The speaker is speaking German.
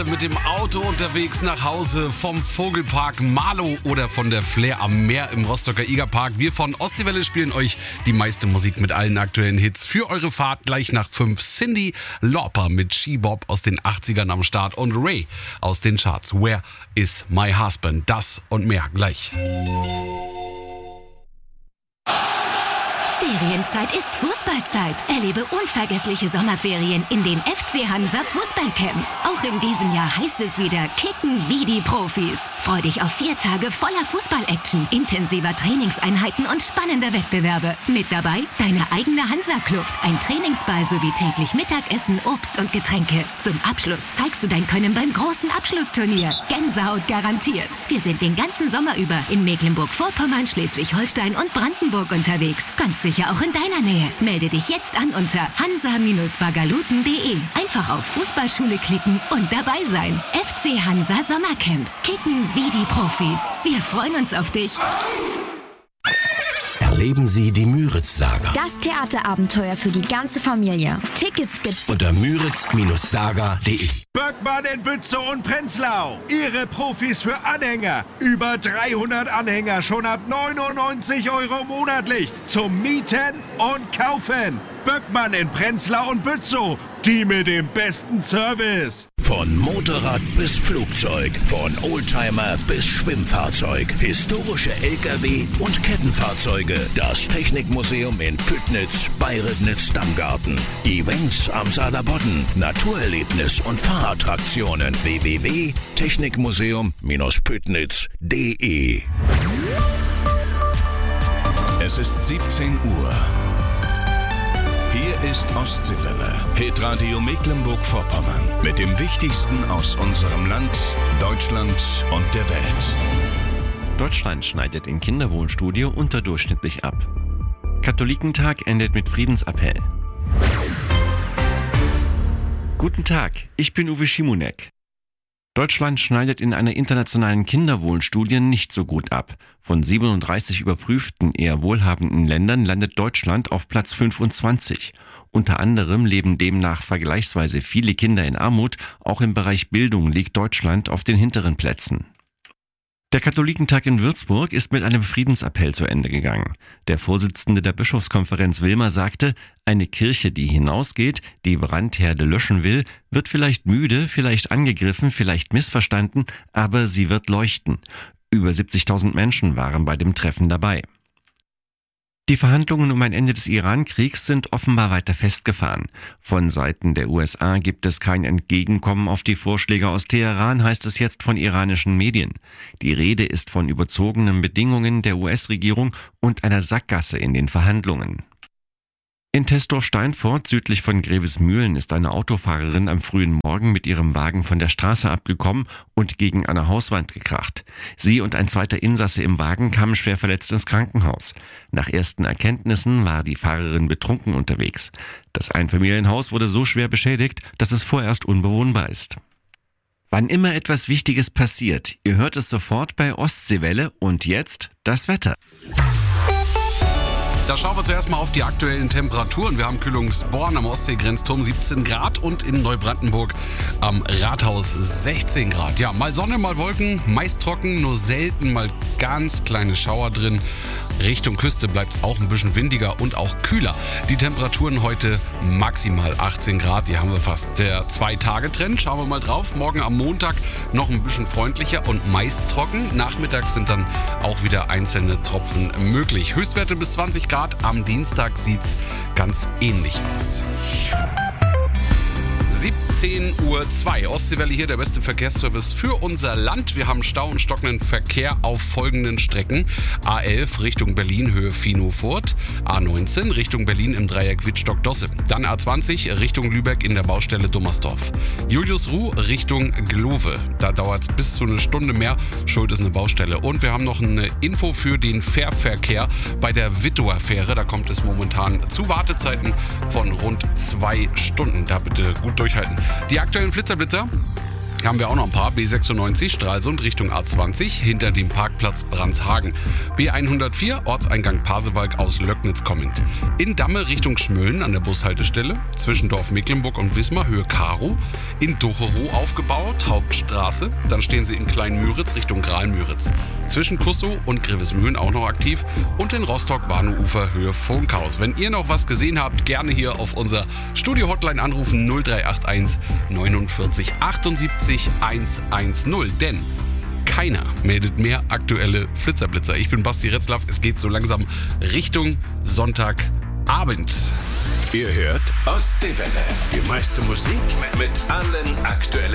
gerade mit dem Auto unterwegs nach Hause vom Vogelpark Marlow oder von der Flair am Meer im Rostocker Igerpark. Wir von Ostseewelle spielen euch die meiste Musik mit allen aktuellen Hits für eure Fahrt. Gleich nach 5 Cyndi Lauper mit She-Bop aus den 80ern am Start und Ray aus den Charts. Where is my husband? Das und mehr gleich. Ferienzeit ist Fußballzeit. Erlebe unvergessliche Sommerferien in den FC Hansa Fußballcamps. Auch in diesem Jahr heißt es wieder Kicken wie die Profis. Freu dich auf 4 Tage voller Fußball-Action, intensiver Trainingseinheiten und spannender Wettbewerbe. Mit dabei deine eigene Hansa-Kluft, ein Trainingsball sowie täglich Mittagessen, Obst und Getränke. Zum Abschluss zeigst du dein Können beim großen Abschlussturnier. Gänsehaut garantiert. Wir sind den ganzen Sommer über in Mecklenburg-Vorpommern, Schleswig-Holstein und Brandenburg unterwegs. Ganz sicher auch in deiner Nähe. Melde dich jetzt an unter hansa-bagaluten.de. Einfach auf Fußballschule klicken und dabei sein. FC Hansa Sommercamps. Kicken wie die Profis. Wir freuen uns auf dich. Erleben Sie die Müritz-Saga. Das Theaterabenteuer für die ganze Familie. Tickets gibt's Unter müritz-saga.de. Böckmann in Bützow und Prenzlau. Ihre Profis für Anhänger. Über 300 Anhänger schon ab 99 € monatlich. Zum Mieten und Kaufen. Böckmann in Prenzlau und Bützow. Die mit dem besten Service. Von Motorrad bis Flugzeug, von Oldtimer bis Schwimmfahrzeug, historische LKW und Kettenfahrzeuge. Das Technikmuseum in Püttnitz, Bayrednitz-Dammgarten. Events am Saarlandbodden, Naturerlebnis und Fahrattraktionen. www.technikmuseum-püttnitz.de. Es ist 17 Uhr. Hier ist Ostseewelle, Hitradio Mecklenburg-Vorpommern. Mit dem Wichtigsten aus unserem Land, Deutschland und der Welt. Deutschland schneidet in Kinderwohnstudio unterdurchschnittlich ab. Katholikentag endet mit Friedensappell. Guten Tag, ich bin Uwe Schimonek. Deutschland schneidet in einer internationalen Kinderwohlstudie nicht so gut ab. Von 37 überprüften, eher wohlhabenden Ländern landet Deutschland auf Platz 25. Unter anderem leben demnach vergleichsweise viele Kinder in Armut. Auch im Bereich Bildung liegt Deutschland auf den hinteren Plätzen. Der Katholikentag in Würzburg ist mit einem Friedensappell zu Ende gegangen. Der Vorsitzende der Bischofskonferenz Wilmer sagte, eine Kirche, die hinausgeht, die Brandherde löschen will, wird vielleicht müde, vielleicht angegriffen, vielleicht missverstanden, aber sie wird leuchten. Über 70.000 Menschen waren bei dem Treffen dabei. Die Verhandlungen um ein Ende des Iran-Kriegs sind offenbar weiter festgefahren. Von Seiten der USA gibt es kein Entgegenkommen auf die Vorschläge aus Teheran, heißt es jetzt von iranischen Medien. Die Rede ist von überzogenen Bedingungen der US-Regierung und einer Sackgasse in den Verhandlungen. In Tesdorf-Steinfort, südlich von Grevesmühlen, ist eine Autofahrerin am frühen Morgen mit ihrem Wagen von der Straße abgekommen und gegen eine Hauswand gekracht. Sie und ein zweiter Insasse im Wagen kamen schwer verletzt ins Krankenhaus. Nach ersten Erkenntnissen war die Fahrerin betrunken unterwegs. Das Einfamilienhaus wurde so schwer beschädigt, dass es vorerst unbewohnbar ist. Wann immer etwas Wichtiges passiert, ihr hört es sofort bei Ostseewelle und jetzt das Wetter. Da schauen wir zuerst mal auf die aktuellen Temperaturen. Wir haben Kühlungsborn am Ostseegrenzturm 17 Grad und in Neubrandenburg am Rathaus 16 Grad. Ja, mal Sonne, mal Wolken, meist trocken, nur selten mal ganz kleine Schauer drin. Richtung Küste bleibt es auch ein bisschen windiger und auch kühler. Die Temperaturen heute maximal 18 Grad, die haben wir fast. Der 2-Tage-Trend, schauen wir mal drauf. Morgen am Montag noch ein bisschen freundlicher und meist trocken. Nachmittags sind dann auch wieder einzelne Tropfen möglich. Höchstwerte bis 20 Grad. Am Dienstag sieht's ganz ähnlich aus. 17:02 Uhr. Ostseewelle hier, der beste Verkehrsservice für unser Land. Wir haben Stau und stockenden Verkehr auf folgenden Strecken. A11 Richtung Berlin, Höhe Viehnow-Furt. A19 Richtung Berlin im Dreieck Wittstock-Dosse. Dann A20 Richtung Lübeck in der Baustelle Dummersdorf. Julius-Ruh Richtung Glove. Da dauert es bis zu eine Stunde mehr. Schuld ist eine Baustelle. Und wir haben noch eine Info für den Fährverkehr bei der Wittower Fähre. Da kommt es momentan zu Wartezeiten von rund 2 Stunden. Da bitte gut durchhalten. Die aktuellen Flitzer. Hier haben wir auch noch ein paar. B96 Stralsund Richtung A20 hinter dem Parkplatz Brandshagen. B104 Ortseingang Pasewalk aus Löcknitz kommend. In Damme Richtung Schmölln an der Bushaltestelle. Zwischen Dorf Mecklenburg und Wismar Höhe Karo. In Docherow aufgebaut, Hauptstraße. Dann stehen sie in Kleinmüritz Richtung Gralmüritz. Zwischen Kussow und Grevesmühlen auch noch aktiv. Und in Rostock-Warnow-Ufer Höhe Funkhaus. Wenn ihr noch was gesehen habt, gerne hier auf unser Studio-Hotline anrufen 0381 49 78 110. Denn keiner meldet mehr aktuelle Flitzerblitzer. Ich bin Basti Retzlaff. Es geht so langsam Richtung Sonntagabend. Ihr hört Ostseewelle. Die meiste Musik mit allen aktuellen